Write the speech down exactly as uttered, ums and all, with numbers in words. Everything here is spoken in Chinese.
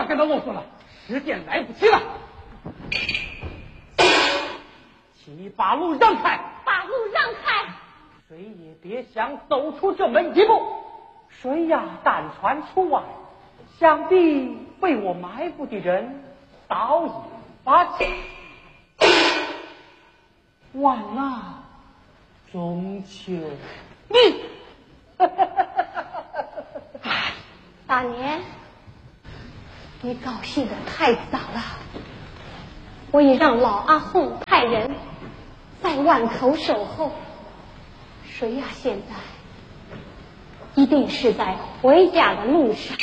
跟他啰嗦了，时间来不及了。请你把路让开， 把路让开， 谁也别想走出这门一步。谁呀但传出外，想必被我埋伏的人早已发现。晚了，中秋，你， 大年，你高兴得太早了。我已让老阿凤派人在万口守候。谁呀现在一定是在回家的路上。